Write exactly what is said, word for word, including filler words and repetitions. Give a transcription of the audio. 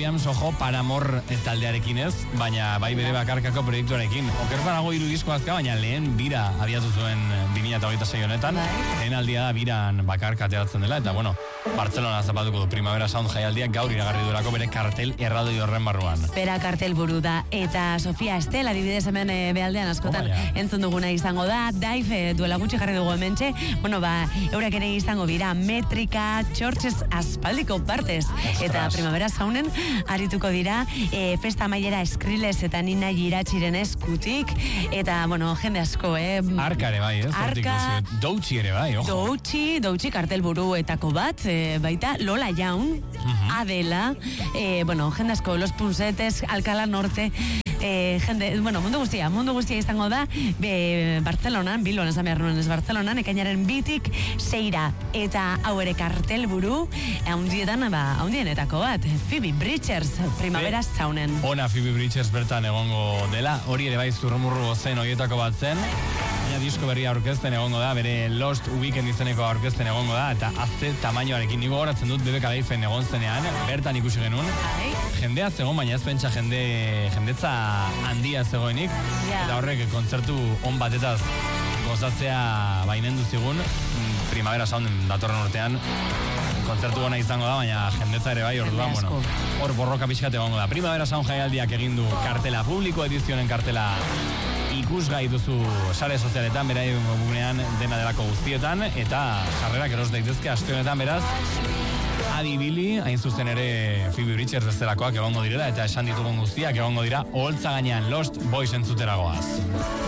Williams, ojo, Paramore taldearekin ez, baina bai bere bakarkako proiektuarekin. Oker banago hiru disko azka, baina lehen bira abiatu zuen bi mila hogeita sei honetan, lehen aldia da biran bakarka ateratzen dela, eta bueno, Barcelona zapatuko du Primavera Sound jaialdiak gaur iragarri duelako bere kartel erraldoi horren barruan. Bera kartel buru da, eta Sofia Estela adibidez hemen e, behaldean askotan oh, entzun duguna izango da, Dive e, duela gutxi jarri dugu hementxe, bueno ba, eurak ere izango bira, metrika, txortxez aspaldiko partez, eta Primavera Sounden arituko dira, e, festa mailera Skrillex eta Nina Giratxiren eskutik, eta bueno, jende asko, eh? Arka ere bai, ez? Arka, Doutxi ere bai, ojo. Doutxi, Doutxi kartel buruetako bat, e, baita Lola Jaun, uh-huh. Adela, e, bueno, jende asko, Los Punsetes, Alcalá Norte, e, jende, bueno, mundu guztia, mundu guztia izango da, be, Barcelonan, Bilbon esan behar nuen ez Barcelonan, ekainaren bitik seira, eta hau ere kartel buru, haundietan, ba, haundienetako bat, Phoebe Bridgers, Primavera Sounden. Ona Phoebe Bridgers bertan egongo dela, hori ere bai zurrumurru zen horietako bat zen, baina disko berria aurkezten egongo da, bere Lost Weekend izeneko aurkezten egongo da, eta azte tamainoarekin, nigo horatzen dut Bebe Kalaifen egon zenean, bertan ikusi genuen, jendea zegoen, baina ez pentsa jende, jendetza handia zegoenik, yeah. Eta horrek kontzertu on batetaz gozatzea baimendu zigun, Primavera Sounden datorren urtean, kontzertu ona izango da, baina jendetza ere bai, orduan, bueno, hor borroka pixkat egongo da. Primavera Sound jaialdiak egin du kartela publiko, edizionen kartela ikusgai duzu sare sozialetan, bera egun gunean dena delako guztietan, eta jarrerak eros daitezke aste honetan, beraz, adibili, hain zuzen ere Phoebe Bridgers bezalakoak egongo direla, eta esan ditugun guztiak egongo dira, oholtza gainean Lost Boys entzuteragoaz.